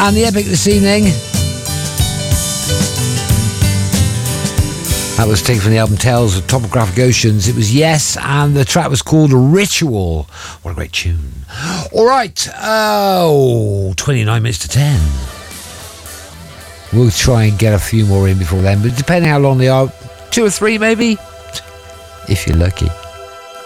And the epic this evening, that was taken from the album Tales of Topographic Oceans. It was Yes, and the track was called Ritual. What a great tune. All right, 29 minutes to 10. We'll try and get a few more in before then, but depending how long they are, 2 or 3 maybe, if you're lucky.